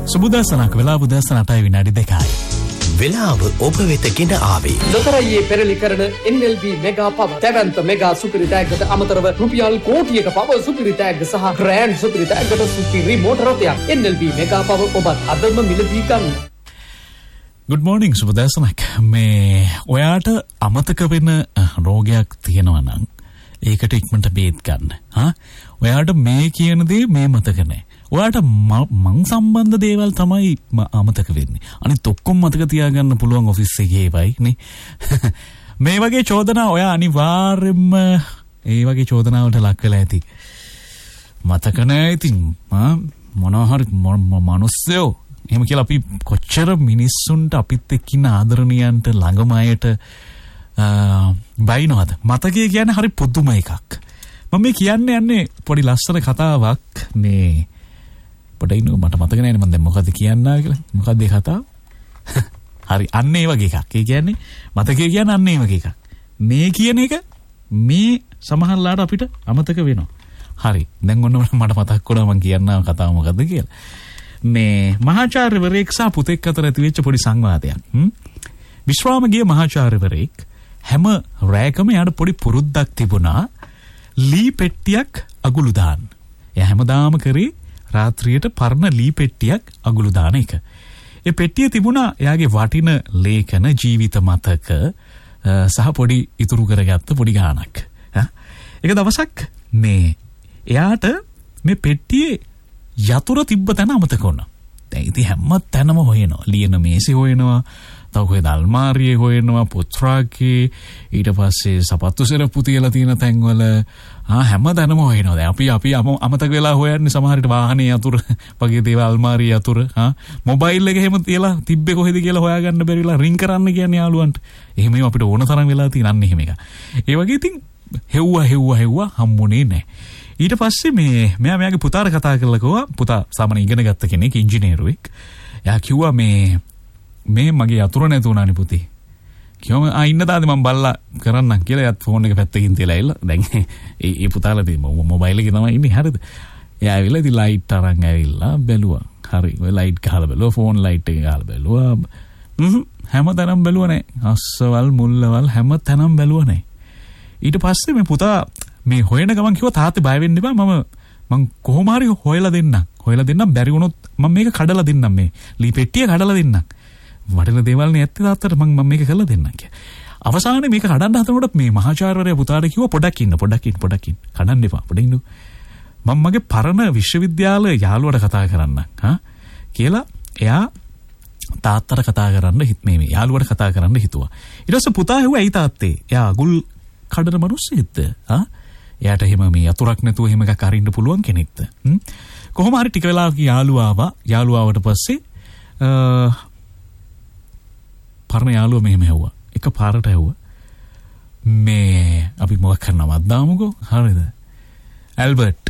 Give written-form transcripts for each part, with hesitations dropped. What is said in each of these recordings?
සුබදසනක් වෙලාව උදෑසන 8යි විනාඩි 2යි. වෙලාව ඔබ වෙත ගෙන ආවේ. ලොතරැයියේ පෙරලි කරන NLB මෙගා පව දැවැන්ත මෙගා සුපිරි ටැග්ගට අමතරව රුපියල් කෝටියක පව සුපිරි ටැග්ග සහ ග්‍රෑන්ඩ් සුපිරි ටැග්ගට සුපිරි මෝටර රථයක්. NLB මෙගා පව ඔබත් අදම මිලදී ගන්න. good morning සුබදසනක්. මේ ඔයාට අමතක වෙන රෝගයක් තියෙනවා නම් ඒකට ඉක්මනට බේත් ගන්න. ඔයාට මේ කියන දේ මේ මතක නැහැ. ඔයාට මං සම්බන්ධ දේවල් තමයි අමතක වෙන්නේ. අනිත් ඔක්කොම මතක තියාගන්න පුළුවන් ඔෆිස් එකේ ඒවයි නේ. මේ වගේ චෝදනා ඔයා අනිවාර්යෙන්ම ඒ වගේ චෝදනාවලට ලක් වෙලා ඇති. මතක නැහැ ඉතින් මොනවා හරි මිනිස්සුયો එහෙම කියලා අපි කොච්චර මිනිස්සුන්ට අපිත් එක්ක ඉන්න ආදරණීයන්ට ළඟම අයට බයිනවද? මතකය කියන්නේ හරි පුදුම එකක්. මම මේ කියන්න යන්නේ පොඩි ලස්සන කතාවක් මේ පොඩි ඉන්නු මට මතක නැහැ මම දැන් මොකද්ද කියන්නා කියලා. මොකද්ද ඒ කතාව? හරි අන්න ඒ වගේ එකක්. ඒ කියන්නේ මතකය කියන්නේ අන්න ඒ වගේ එකක්. මේ කියන එක මේ සමහරලාට අපිට අමතක වෙනවා. හරි. දැන් ඔන්න මට මතක් වුණා මම කියන්නා කතාව මොකද්ද කියලා. මේ මහාචාර්යවරයෙක් සහ පුතෙක් අතර ඇති වෙච්ච පොඩි සංවාදයක්. විශ්‍රාමගිය මහාචාර්යවරයෙක් හැම රැයකම යාට පොඩි පුරුද්දක් තිබුණා ලී පෙට්ටියක් අගුළු දාන්න. එයා හැමදාම කරේ රාත්‍රියට පරණ ලී පෙට්ටියක් අගුළු දාන එක. ඒ පෙට්ටිය තිබුණා එයාගේ වටින ලේඛන ජීවිත මතක සහ පොඩි ඉතුරු කරගත්ත පොඩි ගාණක්. එක දවසක් මේ එයාට මේ පෙට්ටියේ යතුරු තිබ්බ තැන අමතක වුණා. දැන් ඉතින් හැම තැනම හොයනවා. ලියන මේසේ හොයනවා. තව කොහෙද අල්මාරියේ හොයනවා, පොත්‍රාකේ, ඊට පස්සේ සපත්තු සෙරප්පු තියලා තියෙන තැන්වල හැම තැනම හොයනවා. දැන් අපි අමතක වෙලා හොයන්නේ සමහර විට වාහනේ යතුරු වගේ දේවල්, අල්මාරියේ යතුරු, මොබයිල් එක එහෙම තියලා තිබ්බේ කොහෙද කියලා හොයාගන්න බැරිලා රින් කරන්න කියන්නේ යාළුවන්ට. එහෙම අපිට ඕන තරම් වෙලා තියෙන අන්න එහෙම එක. ඒ වගේ ඉතින් හෙව්වා හම්බුනේ නැහැ. ඊට පස්සේ මෙයාගේ පුතාට කතා කරලා කිව්වා, පුතා සාමාන්‍ය ඉගෙන ගත්ත කෙනෙක්, ඉංජිනේරුවෙක්. එයා කිව්වා මේ මගේ යතුරු නැතුණානි පුතේ. කිව්වම ඉන්න තාද මම බල්ලා කරන්නම් කියලා එයාත් ෆෝන් එක පැත්තකින් තියලා ඇවිල්ලා. දැන් ඒ පුතාලා මොබයිල් එකේ තමයි ඉන්නේ. හරිද? එයා ඇවිල්ලා ඉතින් ලයිට් අරන් ඇවිල්ලා බැලුවා. හරි. ඔය ලයිට් ගහලා බැලුවා, ෆෝන් ලයිට් එක ගහලා බැලුවා. හැමතැනම බැලුවා නෑ. අස්සවල් මුල්ලවල් හැමතැනම බැලුවා නෑ. ඊට පස්සේ මේ පුතා මේ හොයන ගමන් කිව්වා තාත්තේ බය වෙන්න එපා, මම කොහොම හරි හොයලා දෙන්නම් බැරි වුණොත් මම මේක කඩලා දෙන්නම්, මේ ලී පෙට්ටිය කඩලා දෙන්නම්. වටින දේවල් නේ ඇත්තේ තාත්තට, මම මේක කරලා දෙන්නම් කියලා. අවසානයේ මේක කඩන්න හදනකොට මේ මහාචාර්යවරයා පුතාට කිව්වා පොඩක් ඉන්න කඩන්න එපා, පොඩ ඉන්න. මම මගේ පරණ විශ්වවිද්‍යාල යාළුවට කතා කරන්න කියලා එයා තාත්තට කතා කරන්න මේ යාළුවට කතා කරන්න හිතුවා. ඊට පස්සේ පුතා ඇහුවා ඇයි තාත්තේ එයා අගුල් කඩන මිනිස්සෙක්ද? එයාට එහෙම මේ යතුරක් නැතුව එහෙම එකක් අරින්න පුළුවන් කෙනෙක්ද? කොහොම හරි ටික වෙලාවක යාළුවාවට පස්සේ පරණ යාළුවා මෙහෙම ඇහුවා. එක පාරට ඇහුවා. මේ අපි මොකක් කරනවද දාමුකෝ? හරිද? ඇල්බර්ට්.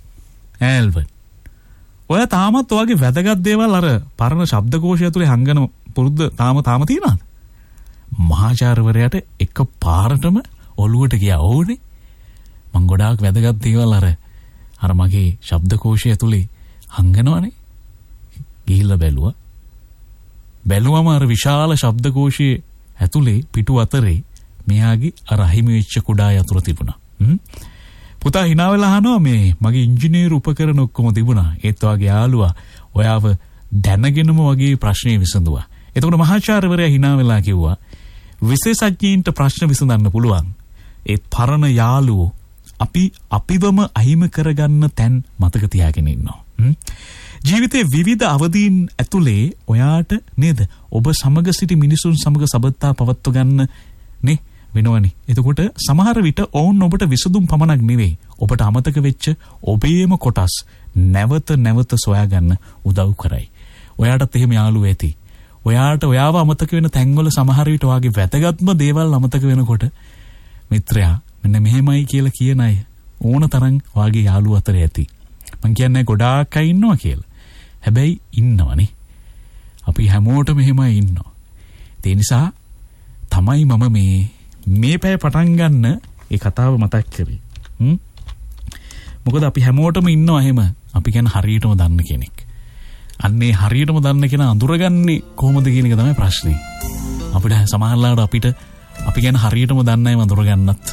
ඔයා තාමත් ඔයගේ වැදගත් දේවල් අර පරණ ශබ්දකෝෂය ඇතුලේ හංගන පුරුද්ද තාම තියෙනවද? මහාචාර්යවරයාට එක පාරටම ඔළුවට ගියා. ඕනේ. මං ගොඩාක් වැදගත් දේවල් අර මගේ ශබ්දකෝෂය ඇතුලේ හංගනවනේ. ගිහිල්ලා බැලුවම අර විශාල ශබ්දකෝෂයේ ඇතුලේ පිටු අතරේ මෙයාගේ අර අහිමි වෙච්ච කුඩා යතුරු තිබුණා. පුතා hina වෙලා අහනවා මේ මගේ ඉංජිනේරු උපකරණ ඔක්කොම තිබුණා. ඒත් වාගේ යාළුවා ඔයාව දැනගෙනම වගේ ප්‍රශ්නේ විසඳුවා. එතකොට මහාචාර්යවරයා hina වෙලා කිව්වා විශේෂඥයින්ට ප්‍රශ්න විසඳන්න පුළුවන්. ඒත් පරණ යාළුවෝ අපිවම අහිමි කරගන්න තැන් මතක තියාගෙන ඉන්නවා. ජීවිතයේ විවිධ අවදීන් ඇතුලේ ඔයාට නේද ඔබ සමග සිටි මිනිසුන් සමග සබඳතා පවත්ව ගන්න නේ වෙනවනේ. එතකොට සමහර විට ඔවුන් ඔබට විසඳුම් පමණක් නෙවෙයි, ඔබට අමතක වෙච්ච ඔබේම කොටස් නැවත සොයා ගන්න උදව් කරයි. ඔයාටත් එහෙම යාළුවෝ ඇති. ඔයාට ඔයාව අමතක වෙන තැන්වල සමහර විට ඔයාගේ වැදගත්ම දේවල් අමතක වෙනකොට මිත්‍රයා මෙන්න මෙහෙමයි කියලා කියන අය ඕන තරම් ඔයාගේ යාළුවෝ අතර ඇති. මං කියන්නේ ගොඩාක් අය ඉන්නවා කියලා. හැබැයි ඉන්නවනේ. අපි හැමෝටම මෙහෙමයි ඉන්නවා. ඒ නිසා තමයි මම මේ පැය පටන් ගන්න ඒ කතාව මතක් කරේ. මොකද අපි හැමෝටම ඉන්නවා එහෙම අපි ගැන හරියටම දන්න කෙනෙක්. අන්නේ හරියටම දන්න කෙනා අඳුරගන්නේ කොහොමද කියන එක තමයි ප්‍රශ්නේ. අපිට සමහරවිට අපිට අපි ගැන හරියටම දන්නයිම අඳුරගන්නත්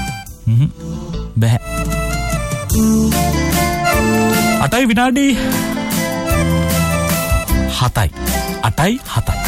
බෑ. 8 විනාඩි 7යි. 8යි 7යි.